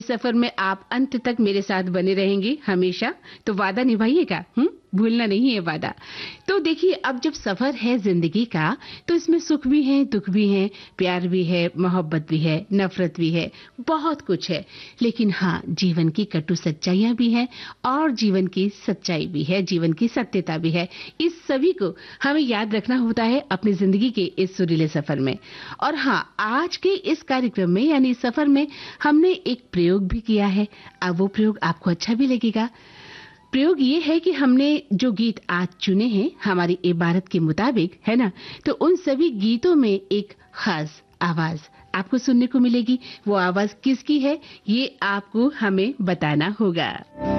सफर में आप अंत तक मेरे साथ बने रहेंगे हमेशा, तो वादा निभाइएगा, भूलना नहीं है वादा। तो देखिए, अब जब सफर है जिंदगी का, तो इसमें सुख भी है, दुख भी है, प्यार भी है, मोहब्बत भी है, नफरत भी है, बहुत कुछ है। लेकिन हाँ, जीवन की कटु सच्चाइयां भी है और जीवन की सच्चाई भी है, जीवन की सत्यता भी है। इस सभी को हमें याद रखना होता है अपनी जिंदगी के इस सुरीले सफर में। और हाँ, आज के इस कार्यक्रम में यानी सफर में हमने एक प्रयोग भी किया है। अब वो प्रयोग आपको अच्छा भी लगेगा। प्रयोग ये है कि हमने जो गीत आज चुने हैं हमारी इबारत के मुताबिक, है ना, तो उन सभी गीतों में एक खास आवाज आपको सुनने को मिलेगी। वो आवाज किसकी है, ये आपको हमें बताना होगा।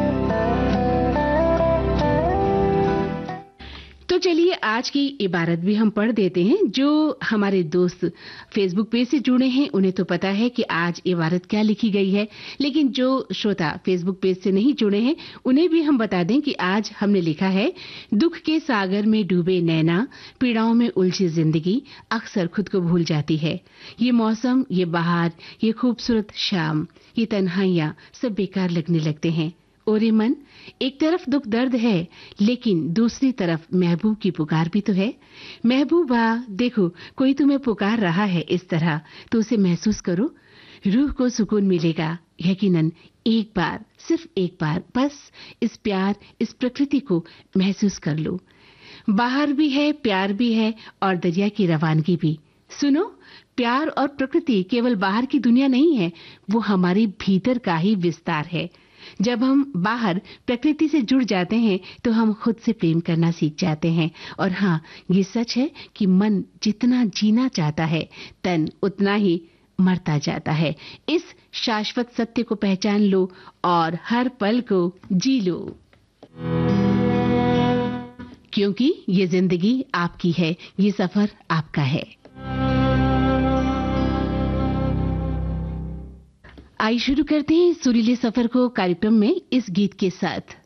तो चलिए, आज की इबारत भी हम पढ़ देते हैं। जो हमारे दोस्त फेसबुक पेज से जुड़े हैं उन्हें तो पता है कि आज इबारत क्या लिखी गई है, लेकिन जो श्रोता फेसबुक पेज से नहीं जुड़े हैं उन्हें भी हम बता दें कि आज हमने लिखा है, दुख के सागर में डूबे नैना, पीड़ाओं में उलझी जिंदगी अक्सर खुद को भूल जाती है। ये मौसम, ये बहार, ये खूबसूरत शाम, ये तन्हाइयां सब बेकार लगने लगते हैं। ओरे मन, एक तरफ दुख दर्द है, लेकिन दूसरी तरफ महबूब की पुकार भी तो है। महबूबा, देखो कोई तुम्हें पुकार रहा है इस तरह, तो उसे महसूस करो। रूह को सुकून मिलेगा यकीनन एक बार, सिर्फ एक बार बस इस प्यार, इस प्रकृति को महसूस कर लो। बाहर भी है, प्यार भी है और दरिया की रवानगी भी। सुनो, प्यार और प्रकृति केवल बाहर की दुनिया नहीं है, वो हमारे भीतर का ही विस्तार है। जब हम बाहर प्रकृति से जुड़ जाते हैं तो हम खुद से प्रेम करना सीख जाते हैं। और हाँ, ये सच है कि मन जितना जीना चाहता है, तन उतना ही मरता जाता है। इस शाश्वत सत्य को पहचान लो और हर पल को जी लो, क्योंकि ये जिंदगी आपकी है, ये सफर आपका है। आइए शुरू करते हैं सुरीले सफर को कार्यक्रम में इस गीत के साथ।